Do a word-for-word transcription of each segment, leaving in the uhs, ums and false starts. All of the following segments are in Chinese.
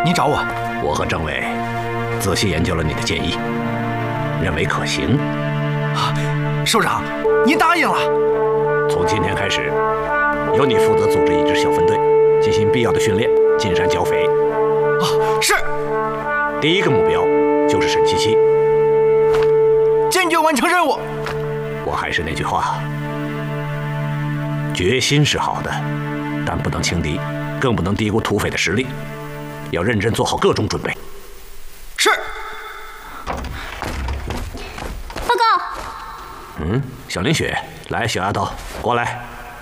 你找我？ 我和政委仔细研究了你的建议，认为可行。 啊，首长，您答应了。 从今天开始，由你负责组织一支小分队，进行必要的训练，进山剿匪。 啊，是。 第一个目标就是沈七七， 坚决完成任务。 我还是那句话，决心是好的，但不能轻敌，更不能低估土匪的实力，要认真做好各种准备。 是。 报告。 嗯，小林雪，来，小丫头，过来。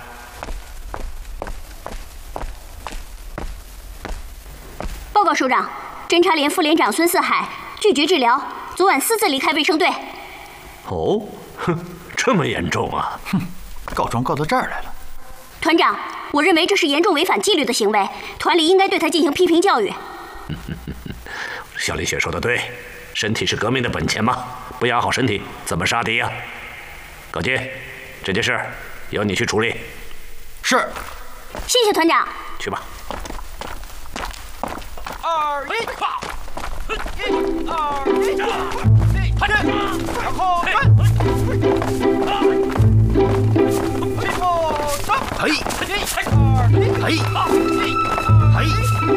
报告首长，侦察连副连长孙四海拒绝治疗，昨晚私自离开卫生队。 哦，哼，这么严重啊！ 哼，告状告到这儿来了。 团长，我认为这是严重违反纪律的行为，团里应该对他进行批评教育。 小林雪说的对，身体是革命的本钱嘛，不养好身体怎么杀敌呀？高阶，这件事由你去处理。 是。 谢谢团长。 去吧。 二一，一二一，排阵，然后转，起步走， 嘿， 二一， 嘿，嘿，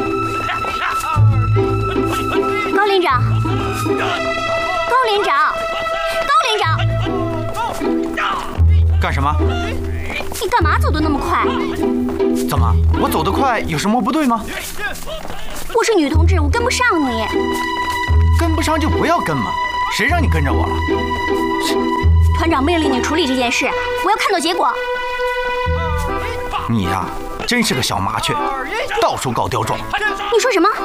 高连长，高连长，高连长， 干什么？ 你干嘛走得那么快？ 怎么，我走得快有什么不对吗？ 我是女同志，我跟不上你。 跟不上就不要跟嘛，谁让你跟着我了？ 团长命令你处理这件事，我要看到结果。 你呀，真是个小麻雀，到处告刁状。 你说什么？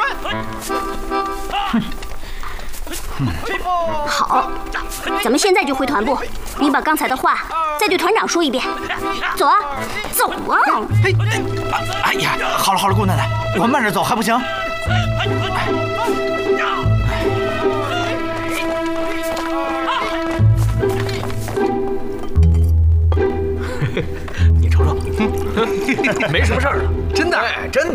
哼。 好，咱们现在就回团部，你把刚才的话再对团长说一遍。走啊，走啊！ 嘿，哎呀，好了好了，姑奶奶，我慢着走还不行？ 你瞅瞅，没什么事儿， 真的，真的。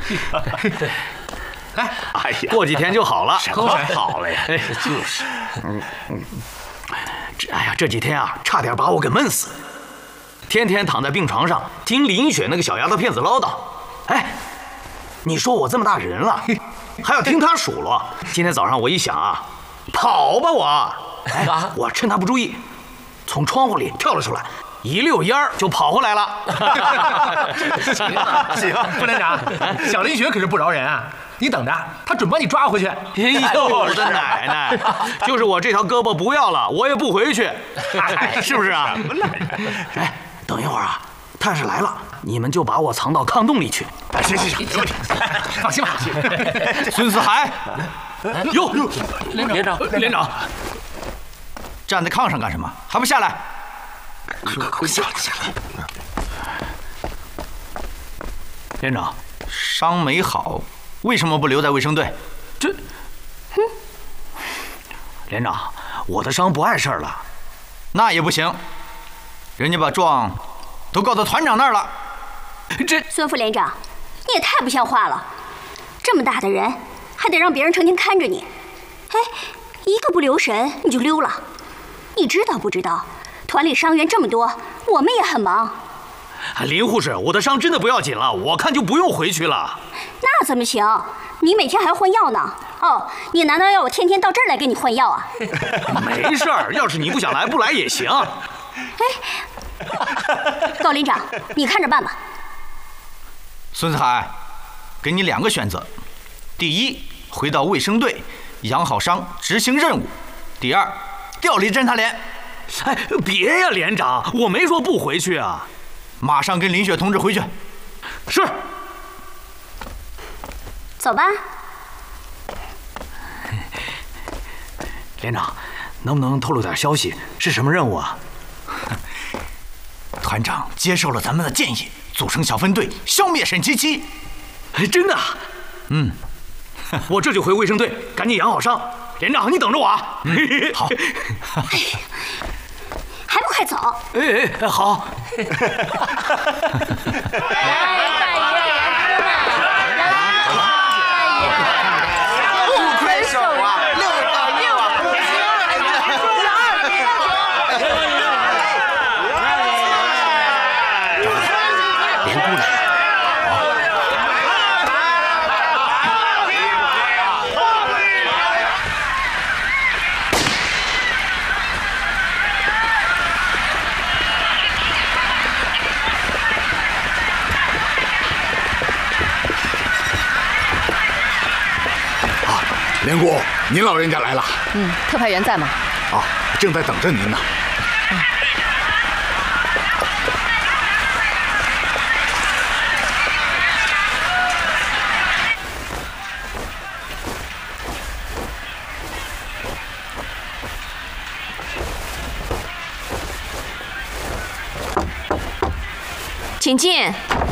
哎，哎呀， 过几天就好了。 什么好了呀？ 哎，就是。嗯嗯。这哎呀，这几天啊，差点把我给闷死。天天躺在病床上，听林雪那个小丫头片子唠叨。哎，你说我这么大人了，还要听她数落？今天早上我一想啊，跑吧我！哎，我趁她不注意，从窗户里跳了出来。一溜烟儿就跑回来了。 行行，副连长，小林雪可是不饶人啊！你等着，他准把你抓回去。哎呦，我的奶奶！就是我这条胳膊不要了，我也不回去，是不是啊？哎，等一会儿啊，他要是来了，你们就把我藏到炕洞里去。 行行行，没问题，放心吧。 孙四海， 哟，连长，连长，连长， 站在炕上干什么？还不下来？ 快快下来下来！连长， 伤没好，为什么不留在卫生队？ 这，哼，连长，我的伤不碍事儿了。 那也不行，人家把状都告到团长那儿了。 这孙副连长，你也太不像话了！这么大的人，还得让别人成天看着你。哎，一个不留神你就溜了。你知道不知道？团里伤员这么多，我们也很忙。 林护士，我的伤真的不要紧了，我看就不用回去了。 那怎么行？你每天还换药呢。哦，你难道要我天天到这儿来给你换药啊？ 没事儿，要是你不想来，不来也行。 哎，高连长，你看着办吧。 孙四海，给你两个选择：第一，回到卫生队养好伤，执行任务；第二，调离侦察连。 哎，别呀，连长，我没说不回去啊。 马上跟林雪同志回去。 是。 走吧。 连长，能不能透露点消息？是什么任务啊？ 团长接受了咱们的建议，组成小分队，消灭沈七七。 哎，真的？ 嗯。 我这就回卫生队，赶紧养好伤。连长，你等着我啊。 嗯、好。 还不快走！ 哎哎，好。 来，大爷，来，大爷。 连姑来了。 连姑，您老人家来了。 嗯，特派员在吗？ 啊，正在等着您呢。 嗯。 请进。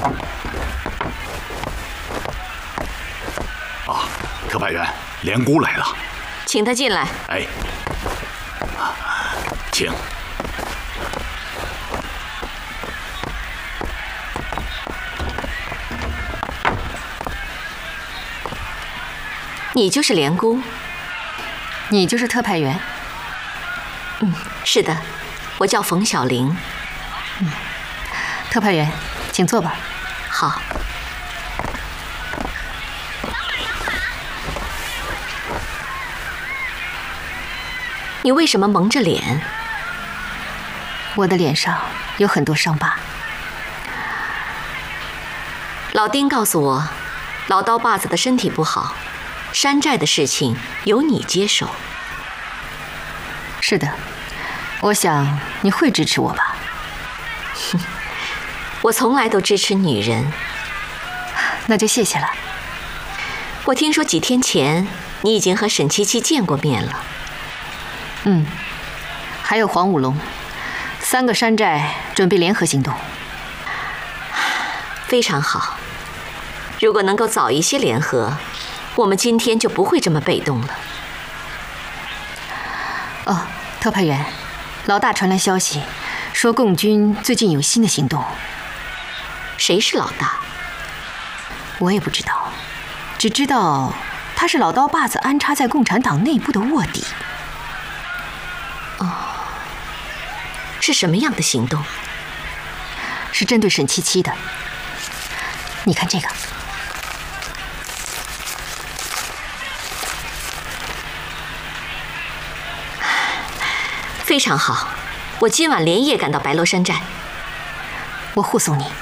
啊，特派员。 连姑来了， 请她进来。 哎，请。 你就是连姑， 你就是特派员。 嗯，是的，我叫冯小玲。 嗯，特派员，请坐吧。 好。 你为什么蒙着脸？ 我的脸上有很多伤疤。 老丁告诉我，老刀把子的身体不好，山寨的事情由你接手。 是的，我想你会支持我吧？ 我从来都支持女人。 那就谢谢了。 我听说几天前你已经和沈七七见过面了。 嗯，还有黄武龙，三个山寨准备联合行动。 非常好，如果能够早一些联合，我们今天就不会这么被动了。 哦，特派员，老大传来消息，说共军最近有新的行动。 谁是老大？ 我也不知道，只知道他是老刀把子安插在共产党内部的卧底。 哦，是什么样的行动？ 是针对沈七七的。你看这个， 非常好。我今晚连夜赶到白罗山寨， 我护送你。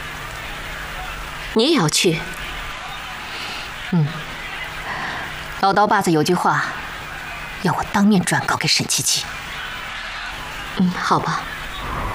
你也要去？ 嗯。老刀把子有句话，要我当面转告给沈七七。 嗯，好吧。